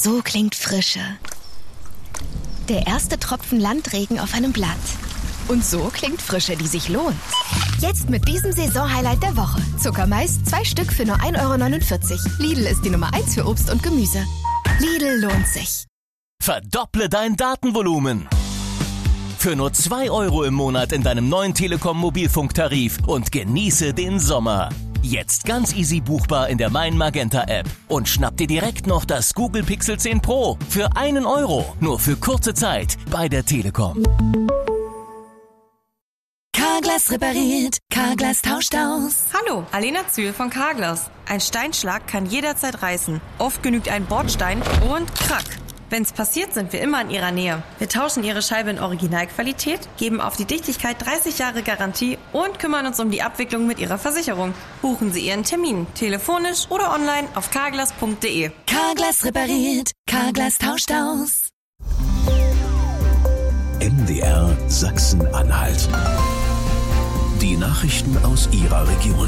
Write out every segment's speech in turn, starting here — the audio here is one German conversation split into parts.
So klingt Frische. Der erste Tropfen Landregen auf einem Blatt. Und so klingt Frische, die sich lohnt. Jetzt mit diesem Saisonhighlight der Woche. Zuckermais, 2 Stück für nur 1,49 €. Lidl ist die Nummer 1 für Obst und Gemüse. Lidl lohnt sich. Verdopple dein Datenvolumen. Für nur 2 € im Monat in deinem neuen Telekom-Mobilfunktarif und genieße den Sommer. Jetzt ganz easy buchbar in der Mein Magenta App. Und schnapp dir direkt noch das Google Pixel 10 Pro für 1 €. Nur für kurze Zeit bei der Telekom. Carglass repariert, Carglass tauscht aus. Hallo, Alena Zühl von Carglass. Ein Steinschlag kann jederzeit reißen. Oft genügt ein Bordstein und krack. Wenn's passiert, sind wir immer in Ihrer Nähe. Wir tauschen Ihre Scheibe in Originalqualität, geben auf die Dichtigkeit 30 Jahre Garantie und kümmern uns um die Abwicklung mit Ihrer Versicherung. Buchen Sie Ihren Termin, telefonisch oder online auf carglass.de. Carglass repariert, Carglass tauscht aus. MDR Sachsen-Anhalt. Die Nachrichten aus Ihrer Region.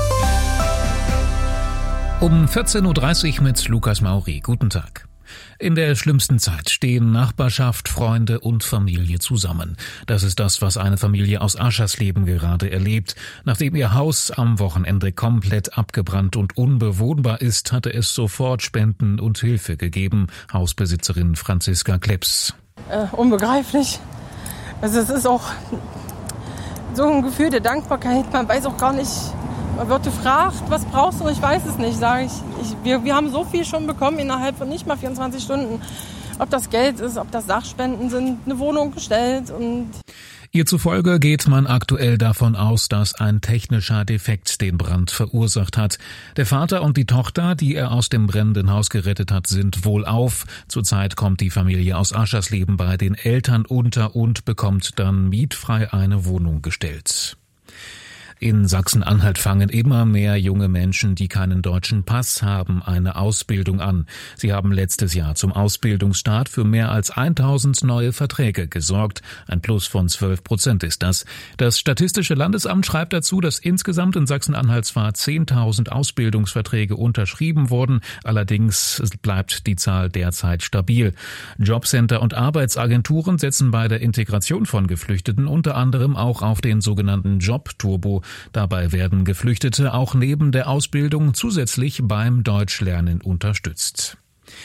Um 14.30 Uhr mit Lukas Mauri. Guten Tag. In der schlimmsten Zeit stehen Nachbarschaft, Freunde und Familie zusammen. Das ist das, was eine Familie aus Aschersleben gerade erlebt. Nachdem ihr Haus am Wochenende komplett abgebrannt und unbewohnbar ist, hatte es sofort Spenden und Hilfe gegeben. Hausbesitzerin Franziska Klepps. Unbegreiflich. Also es ist auch so ein Gefühl der Dankbarkeit. Man weiß auch gar nicht, man wird gefragt, was brauchst du? Und ich weiß es nicht, sage ich. Wir haben so viel schon bekommen innerhalb von nicht mal 24 Stunden. Ob das Geld ist, ob das Sachspenden sind, eine Wohnung gestellt und... Ihr zufolge geht man aktuell davon aus, dass ein technischer Defekt den Brand verursacht hat. Der Vater und die Tochter, die er aus dem brennenden Haus gerettet hat, sind wohlauf. Zurzeit kommt die Familie aus Aschersleben bei den Eltern unter und bekommt dann mietfrei eine Wohnung gestellt. In Sachsen-Anhalt fangen immer mehr junge Menschen, die keinen deutschen Pass haben, eine Ausbildung an. Sie haben letztes Jahr zum Ausbildungsstart für mehr als 1000 neue Verträge gesorgt. Ein Plus von 12% ist das. Das Statistische Landesamt schreibt dazu, dass insgesamt in Sachsen-Anhalt zwar 10.000 Ausbildungsverträge unterschrieben wurden, allerdings bleibt die Zahl derzeit stabil. Jobcenter und Arbeitsagenturen setzen bei der Integration von Geflüchteten unter anderem auch auf den sogenannten Jobturbo. Dabei werden Geflüchtete auch neben der Ausbildung zusätzlich beim Deutschlernen unterstützt.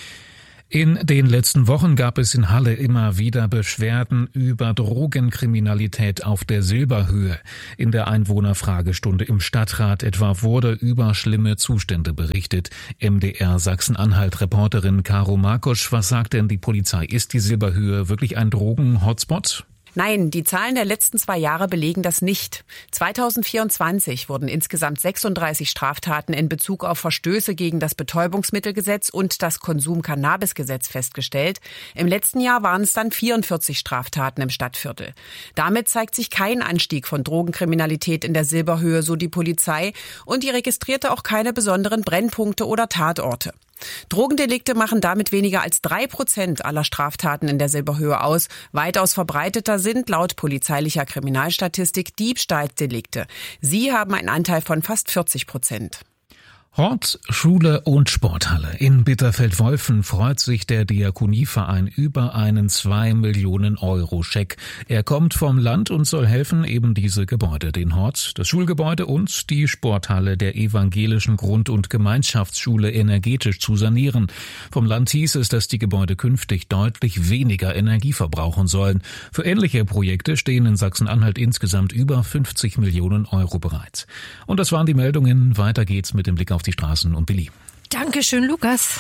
In den letzten Wochen gab es in Halle immer wieder Beschwerden über Drogenkriminalität auf der Silberhöhe. In der Einwohnerfragestunde im Stadtrat etwa wurde über schlimme Zustände berichtet. MDR Sachsen-Anhalt-Reporterin Caro Markusch, was sagt denn die Polizei? Ist die Silberhöhe wirklich ein Drogen-Hotspot? Nein, die Zahlen der letzten 2 Jahre belegen das nicht. 2024 wurden insgesamt 36 Straftaten in Bezug auf Verstöße gegen das Betäubungsmittelgesetz und das Konsum-Cannabis-Gesetz festgestellt. Im letzten Jahr waren es dann 44 Straftaten im Stadtviertel. Damit zeigt sich kein Anstieg von Drogenkriminalität in der Silberhöhe, so die Polizei, und die registrierte auch keine besonderen Brennpunkte oder Tatorte. Drogendelikte machen damit weniger als 3% aller Straftaten in der Silberhöhe aus. Weitaus verbreiteter sind laut polizeilicher Kriminalstatistik Diebstahlsdelikte. Sie haben einen Anteil von fast 40%. Hort, Schule und Sporthalle. In Bitterfeld-Wolfen freut sich der Diakonieverein über einen 2-Millionen-Euro-Scheck. Er kommt vom Land und soll helfen, eben diese Gebäude, den Hort, das Schulgebäude und die Sporthalle der evangelischen Grund- und Gemeinschaftsschule energetisch zu sanieren. Vom Land hieß es, dass die Gebäude künftig deutlich weniger Energie verbrauchen sollen. Für ähnliche Projekte stehen in Sachsen-Anhalt insgesamt über 50 Millionen Euro bereit. Und das waren die Meldungen. Weiter geht's mit dem Blick auf die Straßen und Billy. Dankeschön, Lukas.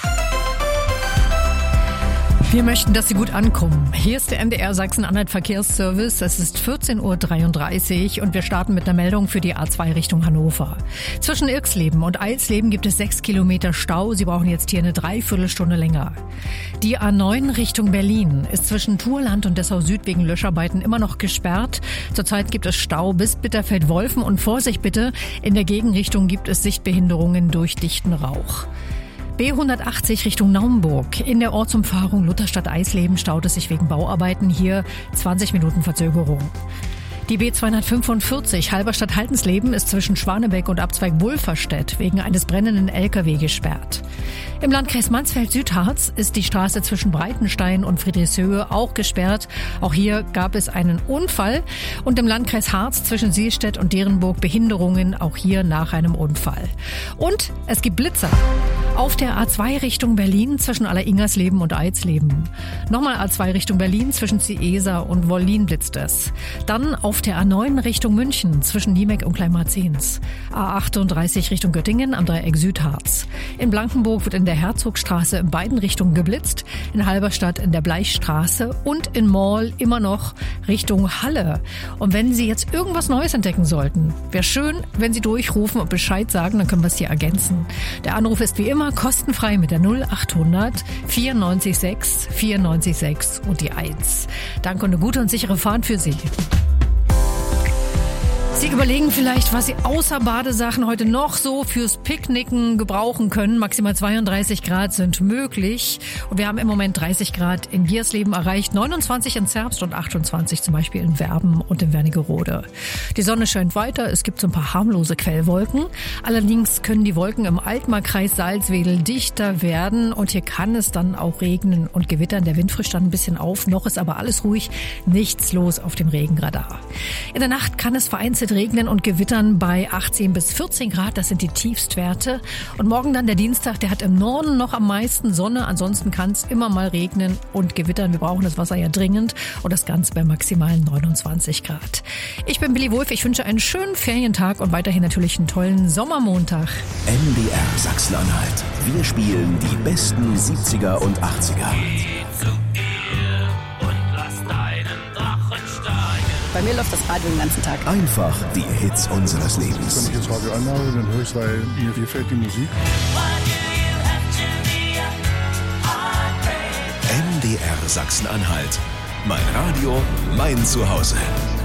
Wir möchten, dass Sie gut ankommen. Hier ist der MDR Sachsen-Anhalt Verkehrsservice. Es ist 14.33 Uhr und wir starten mit einer Meldung für die A2 Richtung Hannover. Zwischen Irxleben und Eilsleben gibt es 6 Kilometer Stau. Sie brauchen jetzt hier eine Dreiviertelstunde länger. Die A9 Richtung Berlin ist zwischen Thurland und Dessau Süd wegen Löscharbeiten immer noch gesperrt. Zurzeit gibt es Stau bis Bitterfeld-Wolfen und Vorsicht bitte, in der Gegenrichtung gibt es Sichtbehinderungen durch dichten Rauch. B180 Richtung Naumburg. In der Ortsumfahrung Lutherstadt-Eisleben staut es sich wegen Bauarbeiten hier 20 Minuten Verzögerung. Die B245 Halberstadt-Haltensleben ist zwischen Schwanebeck und Abzweig Wulverstedt wegen eines brennenden LKW gesperrt. Im Landkreis Mansfeld-Südharz ist die Straße zwischen Breitenstein und Friedrichshöhe auch gesperrt. Auch hier gab es einen Unfall. Und im Landkreis Harz zwischen Seestedt und Derenburg Behinderungen, auch hier nach einem Unfall. Und es gibt Blitzer. Auf der A2 Richtung Berlin zwischen Alleringersleben und Eisleben. Nochmal A2 Richtung Berlin zwischen Ciesa und Wollin blitzt es. Dann auf der A9 Richtung München zwischen Niemek und Kleinmarzens. A38 Richtung Göttingen am Dreieck Südharz. In Blankenburg wird in der Herzogstraße in beiden Richtungen geblitzt. In Halberstadt in der Bleichstraße und in Moll immer noch Richtung Halle. Und wenn Sie jetzt irgendwas Neues entdecken sollten, wäre schön, wenn Sie durchrufen und Bescheid sagen, dann können wir es hier ergänzen. Der Anruf ist wie immer kostenfrei mit der 0800 94 6 94 6 und die 1. Danke und eine gute und sichere Fahrt für Sie. Sie überlegen vielleicht, was Sie außer Badesachen heute noch so fürs Picknicken gebrauchen können. Maximal 32 Grad sind möglich. Und wir haben im Moment 30 Grad in Giersleben erreicht, 29 in Zerbst und 28 zum Beispiel in Werben und in Wernigerode. Die Sonne scheint weiter, es gibt so ein paar harmlose Quellwolken. Allerdings können die Wolken im Altmarkreis Salzwedel dichter werden und hier kann es dann auch regnen und gewittern. Der Wind frischt dann ein bisschen auf, noch ist aber alles ruhig, nichts los auf dem Regenradar. In der Nacht kann es vereinzelt regnen und gewittern bei 18 bis 14 Grad. Das sind die Tiefstwerte. Und morgen dann der Dienstag, der hat im Norden noch am meisten Sonne. Ansonsten kann es immer mal regnen und gewittern. Wir brauchen das Wasser ja dringend. Und das Ganze bei maximalen 29 Grad. Ich bin Billy Wulff. Ich wünsche einen schönen Ferientag und weiterhin natürlich einen tollen Sommermontag. MDR Sachsen-Anhalt. Wir spielen die besten 70er und 80er. Bei mir läuft das Radio den ganzen Tag. Einfach die Hits unseres Lebens. Wenn ich das Radio anmache, dann höre ich es, weil mir gefällt die Musik. MDR Sachsen-Anhalt. Mein Radio, mein Zuhause.